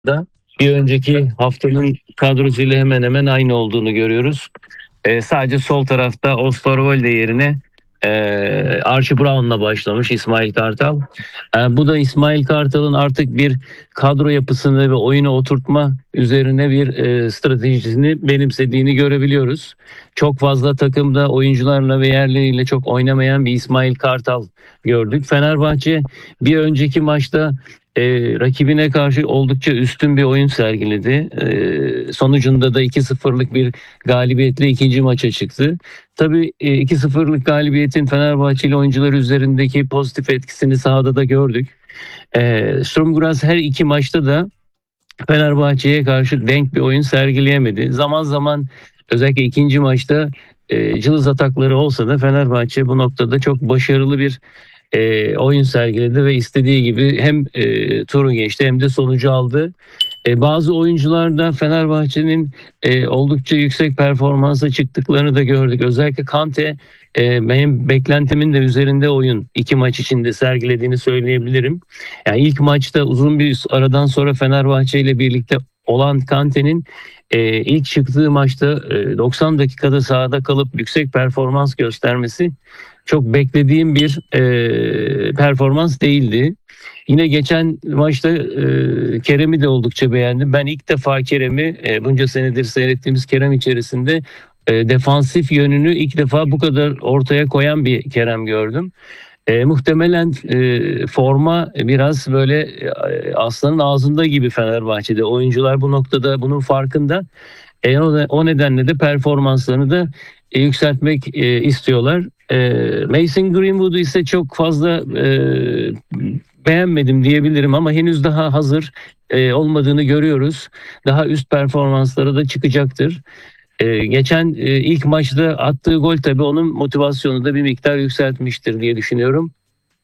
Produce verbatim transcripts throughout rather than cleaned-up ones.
da bir önceki haftanın kadrosuyla hemen hemen aynı olduğunu görüyoruz. E, sadece sol tarafta Osterwolde yerine e, Archie Brown'la başlamış İsmail Kartal. E, bu da İsmail Kartal'ın artık bir kadro yapısını ve oyunu oturtma üzerine bir e, stratejisini benimsediğini görebiliyoruz. Çok fazla takımda oyuncularla ve yerleriyle çok oynamayan bir İsmail Kartal gördük. Fenerbahçe bir önceki maçta e, rakibine karşı oldukça üstün bir oyun sergiledi. E, sonucunda da iki sıfırlık bir galibiyetle ikinci maça çıktı. Tabii e, iki sıfırlık galibiyetin Fenerbahçeli oyuncular üzerindeki pozitif etkisini sahada da gördük. E, Sturm Graz her iki maçta da Fenerbahçe'ye karşı denk bir oyun sergileyemedi. Zaman zaman özellikle ikinci maçta e, cılız atakları olsa da Fenerbahçe bu noktada çok başarılı bir e, oyun sergiledi ve istediği gibi hem e, turu geçti hem de sonucu aldı. E, bazı oyuncular da Fenerbahçe'nin e, oldukça yüksek performansa çıktıklarını da gördük. Özellikle Kante e, benim beklentimin de üzerinde oyun iki maç içinde sergilediğini söyleyebilirim. Yani ilk maçta uzun bir aradan sonra Fenerbahçe ile birlikte olan Kante'nin e, ilk çıktığı maçta e, doksan dakikada sahada kalıp yüksek performans göstermesi çok beklediğim bir e, performans değildi. Yine geçen maçta e, Kerem'i de oldukça beğendim. Ben ilk defa Kerem'i e, bunca senedir seyrettiğimiz Kerem içerisinde e, defansif yönünü ilk defa bu kadar ortaya koyan bir Kerem gördüm. E, muhtemelen e, forma biraz böyle e, aslanın ağzında gibi Fenerbahçe'de. Oyuncular bu noktada bunun farkında. E, o, o nedenle de performanslarını da e, yükseltmek e, istiyorlar. E, Mason Greenwood'u ise çok fazla e, beğenmedim diyebilirim ama henüz daha hazır e, olmadığını görüyoruz. Daha üst performanslara da çıkacaktır. E, geçen e, ilk maçta attığı gol tabii onun motivasyonu da bir miktar yükseltmiştir diye düşünüyorum.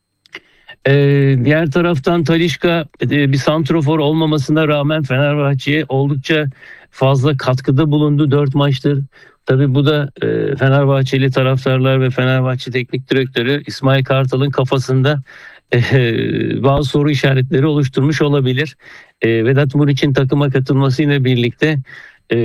E, diğer taraftan Talisca e, bir santrofor olmamasına rağmen Fenerbahçe'ye oldukça fazla katkıda bulundu dört maçtır. Tabii bu da e, Fenerbahçeli taraftarlar ve Fenerbahçe Teknik Direktörü İsmail Kartal'ın kafasında e, bazı soru işaretleri oluşturmuş olabilir. E, Vedat Muriç'in takıma katılmasıyla birlikte e,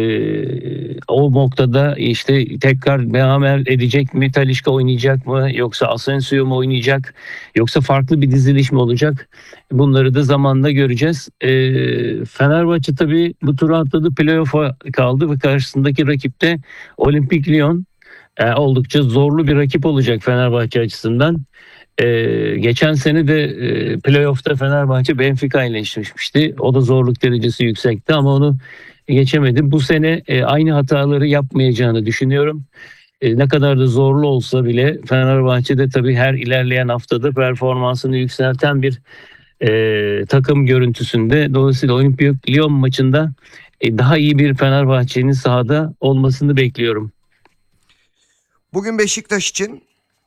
o noktada işte tekrar devam edecek mi, Talisca oynayacak mı, yoksa Asensio mu oynayacak, yoksa farklı bir diziliş mi olacak? Bunları da zamanla göreceğiz. E, Fenerbahçe tabii bu turu atladı, playoff'a kaldı ve karşısındaki rakip de Olimpik Lyon. E, oldukça zorlu bir rakip olacak Fenerbahçe açısından. Ee, geçen sene de e, playoff'ta Fenerbahçe Benfica ile eşleşmişti. O da zorluk derecesi yüksekti ama onu geçemedi. Bu sene e, aynı hataları yapmayacağını düşünüyorum. E, ne kadar da zorlu olsa bile Fenerbahçe'de tabii her ilerleyen haftada performansını yükselten bir e, takım görüntüsünde. Dolayısıyla Olimpiyat Lyon maçında e, daha iyi bir Fenerbahçe'nin sahada olmasını bekliyorum. Bugün Beşiktaş için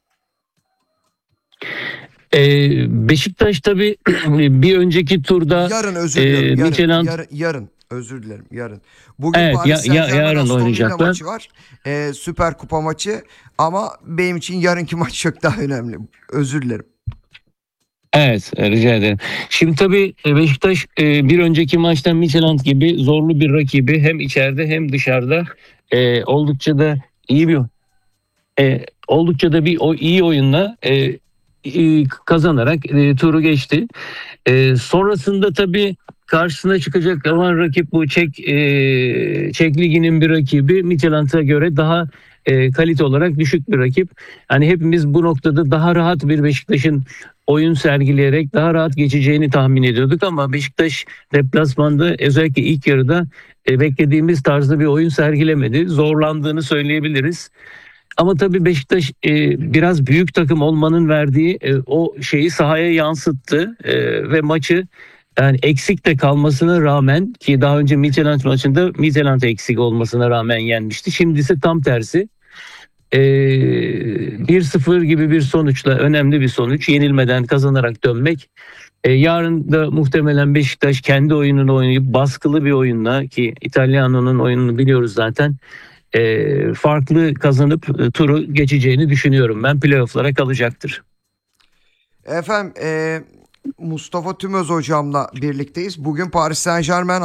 Ee, Beşiktaş tabii bir önceki turda yarın özür e, dilerim. Yarın, Midtjylland, yarın, yarın özür dilerim. Yarın. Bugün evet ya, Paris ya, Saint-Germain yarın Aston Villa oynayacaklar. maçı var. Ee, Süper Kupa maçı. Ama benim için yarınki maç çok daha önemli. Özür dilerim. Evet, rica ederim. Şimdi tabii Beşiktaş e, bir önceki maçta Midtjylland gibi zorlu bir rakibi hem içeride hem dışarıda e, oldukça da iyi bir e, oldukça da bir o iyi oyunla e, e, kazanarak e, turu geçti. E, sonrasında tabii karşısına çıkacak olan rakip bu Çek e, Çek Ligi'nin bir rakibi Midtjylland'a göre daha e, kalite olarak düşük bir rakip. Hani hepimiz bu noktada daha rahat bir Beşiktaş'ın oyun sergileyerek daha rahat geçeceğini tahmin ediyorduk ama Beşiktaş deplasmanda özellikle ilk yarıda e, beklediğimiz tarzda bir oyun sergilemedi. Zorlandığını söyleyebiliriz. Ama tabii Beşiktaş e, biraz büyük takım olmanın verdiği e, o şeyi sahaya yansıttı e, ve maçı yani eksik de kalmasına rağmen, ki daha önce Midtjylland maçında Midtjylland eksik olmasına rağmen yenmişti. Şimdi ise tam tersi. E, bir sıfır gibi bir sonuçla, önemli bir sonuç, yenilmeden kazanarak dönmek. E, yarın da muhtemelen Beşiktaş kendi oyununu oynayıp baskılı bir oyunla, ki İtalyano'nun oyununu biliyoruz zaten, e, farklı kazanıp e, turu geçeceğini düşünüyorum. Ben playoff'lara kalacaktır. Efendim e, Mustafa Tümöz hocamla birlikteyiz. Bugün Paris Saint Germain